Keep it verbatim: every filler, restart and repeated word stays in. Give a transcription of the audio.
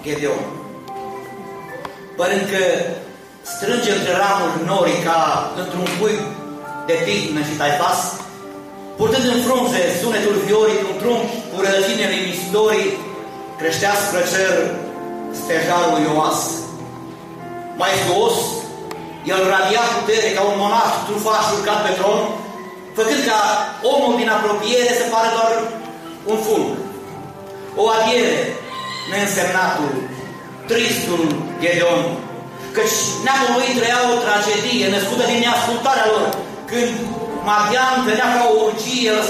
Gedeon. Părând că strânge între ramuri norii ca într-un pui de pihnă și taifas, purtând în frunze sunetul viorii de un trunchi cu rădăcinile mistorii, creștea spre cer stejarul Ioas. Maestuos, el radia putere ca un monarh trufaș urcat pe tron, făcând ca omul din apropiere să pară doar un fulg. O adiere neînsemnatul, tristul Gedeon, căci neamul lui trăia o tragedie născută din neascultarea lor, când Madian venea ca o urgie,